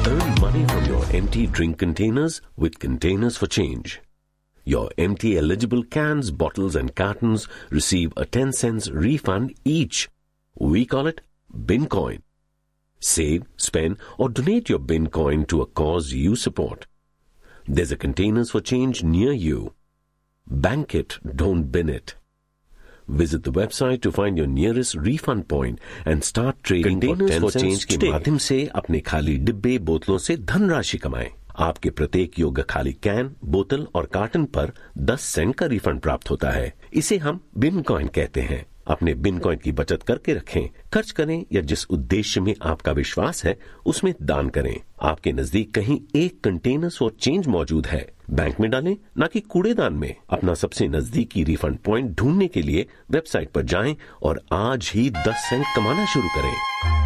Earn money from your empty drink containers with Containers for Change. Your empty eligible cans, bottles and cartons receive a 10 cents refund each. We call it Bin Coin. Save, spend or donate your Bin Coin to a cause you support. There's a Containers for Change near you. Bank it, don't bin it. Visit the website to find your nearest refund point and start trading Containers for Change के माध्यम से अपने खाली डिब्बे बोतलों से धनराशि कमाएं। आपके प्रत्येक योग्य खाली कैन, बोतल और कार्टन पर 10 सेंट का रिफंड प्राप्त होता है। इसे हम बिन कॉइन कहते हैं। अपने बिन कॉइन की बचत करके रखें, खर्च करें या जिस उद्देश्य में आपका विश्वास है उसमें दान करें। आपके नजदीक कहीं एक कंटेनर्स फॉर चेंज मौजूद है। बैंक में डालें, ना कि कूड़ेदान में। अपना सबसे नजदीकी रिफंड पॉइंट ढूंढने के लिए वेबसाइट पर जाएं और आज ही 10 सेंट कमाना शुरू करें।